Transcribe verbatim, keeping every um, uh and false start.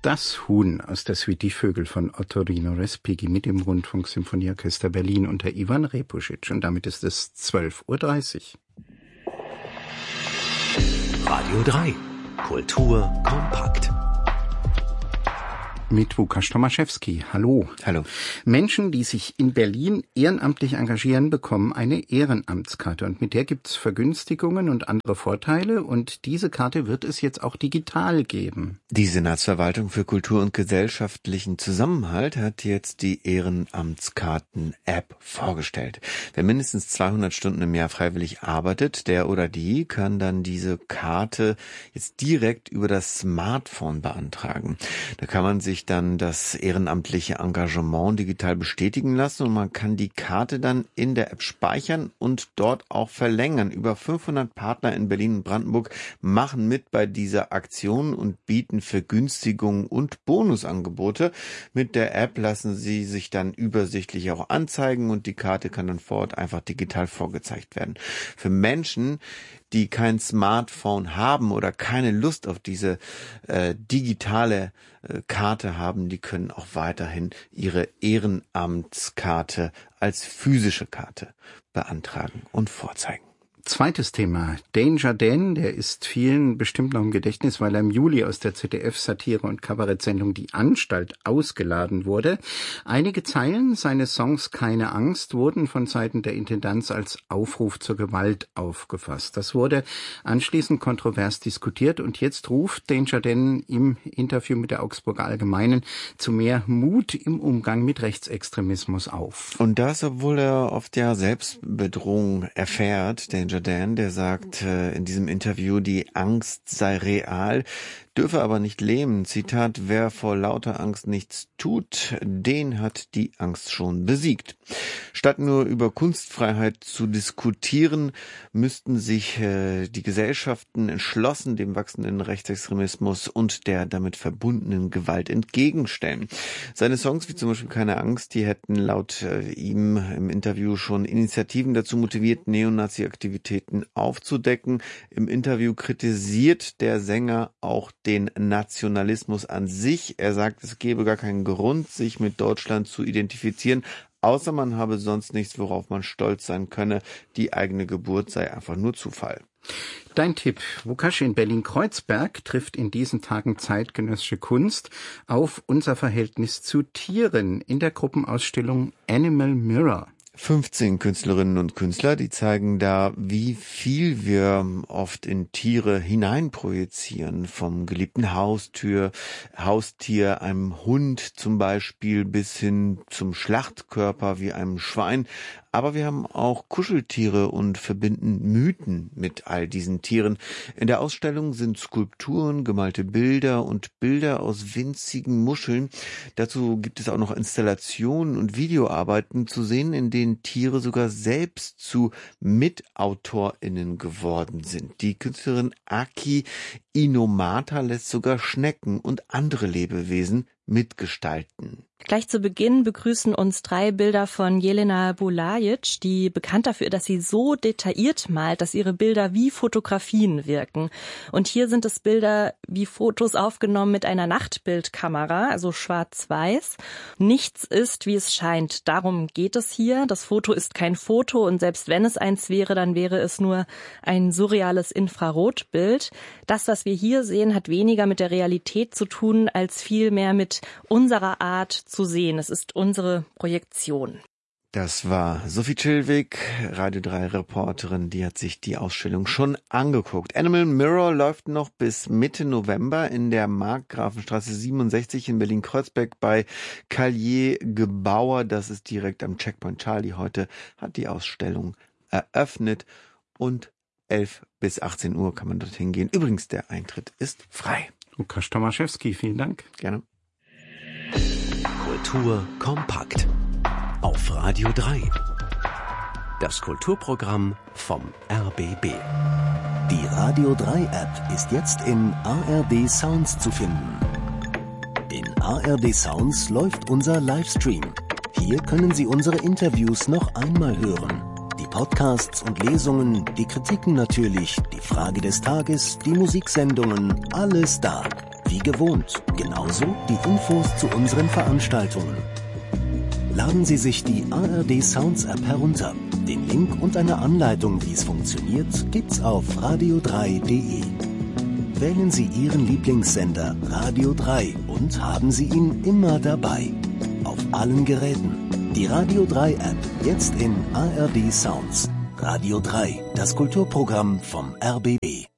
Das Huhn aus der Suite Die Vögel von Ottorino Respighi mit dem Rundfunksymphonieorchester Berlin unter Ivan Repusic. Und damit ist es zwölf Uhr dreißig. Radio drei. Kultur kompakt. Mit Łukasz Tomaszewski. Hallo. Hallo. Menschen, die sich in Berlin ehrenamtlich engagieren, bekommen eine Ehrenamtskarte. Und mit der gibt es Vergünstigungen und andere Vorteile. Und diese Karte wird es jetzt auch digital geben. Die Senatsverwaltung für Kultur und gesellschaftlichen Zusammenhalt hat jetzt die Ehrenamtskarten-App vorgestellt. Wer mindestens zweihundert Stunden im Jahr freiwillig arbeitet, der oder die kann dann diese Karte jetzt direkt über das Smartphone beantragen. Da kann man sich dann das ehrenamtliche Engagement digital bestätigen lassen und man kann die Karte dann in der App speichern und dort auch verlängern. Über fünfhundert Partner in Berlin und Brandenburg machen mit bei dieser Aktion und bieten Vergünstigungen und Bonusangebote. Mit der App lassen sie sich dann übersichtlich auch anzeigen und die Karte kann dann vor Ort einfach digital vorgezeigt werden. Für Menschen, die kein Smartphone haben oder keine Lust auf diese äh, digitale äh, Karte haben, die können auch weiterhin ihre Ehrenamtskarte als physische Karte beantragen und vorzeigen. Zweites Thema. Danger Dan, der ist vielen bestimmt noch im Gedächtnis, weil er im Juli aus der Z D F-Satire- und Kabarettsendung Die Anstalt ausgeladen wurde. Einige Zeilen seines Songs Keine Angst wurden von Seiten der Intendanz als Aufruf zur Gewalt aufgefasst. Das wurde anschließend kontrovers diskutiert und jetzt ruft Danger Dan im Interview mit der Augsburger Allgemeinen zu mehr Mut im Umgang mit Rechtsextremismus auf. Und das, obwohl er oft ja Selbstbedrohung erfährt. Danger Dan, der sagt äh, in diesem Interview, die Angst sei real, dürfe aber nicht lähmen. Zitat, wer vor lauter Angst nichts tut, den hat die Angst schon besiegt. Statt nur über Kunstfreiheit zu diskutieren, müssten sich äh, die Gesellschaften entschlossen dem wachsenden Rechtsextremismus und der damit verbundenen Gewalt entgegenstellen. Seine Songs, wie zum Beispiel Keine Angst, die hätten laut äh, ihm im Interview schon Initiativen dazu motiviert, Neonazi-Aktivitäten aufzudecken. Im Interview kritisiert der Sänger auch den Nationalismus an sich. Er sagt, es gebe gar keinen Grund, sich mit Deutschland zu identifizieren, außer man habe sonst nichts, worauf man stolz sein könne. Die eigene Geburt sei einfach nur Zufall. Dein Tipp. Łukasz, in Berlin-Kreuzberg trifft in diesen Tagen zeitgenössische Kunst auf unser Verhältnis zu Tieren in der Gruppenausstellung Animal Mirror. fünfzehn Künstlerinnen und Künstler, die zeigen da, wie viel wir oft in Tiere hineinprojizieren. Vom geliebten Haustür, Haustier, einem Hund zum Beispiel, bis hin zum Schlachtkörper wie einem Schwein. Aber wir haben auch Kuscheltiere und verbinden Mythen mit all diesen Tieren. In der Ausstellung sind Skulpturen, gemalte Bilder und Bilder aus winzigen Muscheln. Dazu gibt es auch noch Installationen und Videoarbeiten zu sehen, in denen Tiere sogar selbst zu MitautorInnen geworden sind. Die Künstlerin Aki Inomata lässt sogar Schnecken und andere Lebewesen mitgestalten. Gleich zu Beginn begrüßen uns drei Bilder von Jelena Bulajic, die bekannt dafür, dass sie so detailliert malt, dass ihre Bilder wie Fotografien wirken. Und hier sind es Bilder wie Fotos aufgenommen mit einer Nachtbildkamera, also schwarz-weiß. Nichts ist, wie es scheint. Darum geht es hier. Das Foto ist kein Foto und selbst wenn es eins wäre, dann wäre es nur ein surreales Infrarotbild. Das, was wir hier sehen, hat weniger mit der Realität zu tun, als vielmehr mit unserer Art zu sehen. Es ist unsere Projektion. Das war Sophie Chilwig, Radio drei Reporterin, die hat sich die Ausstellung schon angeguckt. Animal Mirror läuft noch bis Mitte November in der Markgrafenstraße siebenundsechzig in Berlin-Kreuzberg bei Callier Gebauer. Das ist direkt am Checkpoint Charlie. Heute hat die Ausstellung eröffnet und elf bis achtzehn Uhr kann man dorthin gehen. Übrigens, der Eintritt ist frei. Łukasz Tomaszewski, vielen Dank. Gerne. Kultur kompakt auf Radio drei. Das Kulturprogramm vom R B B. Die Radio drei App ist jetzt in A R D Sounds zu finden. In A R D Sounds läuft unser Livestream. Hier können Sie unsere Interviews noch einmal hören. Die Podcasts und Lesungen, die Kritiken natürlich, die Frage des Tages, die Musiksendungen, alles da. wie gewohnt, genauso die Infos zu unseren Veranstaltungen. Laden Sie sich die A R D Sounds App herunter. Den Link und eine Anleitung, wie es funktioniert, gibt's auf radio drei punkt de. Wählen Sie Ihren Lieblingssender Radio drei und haben Sie ihn immer dabei. Auf allen Geräten. Die Radio drei App, jetzt in A R D Sounds. Radio drei, das Kulturprogramm vom R B B.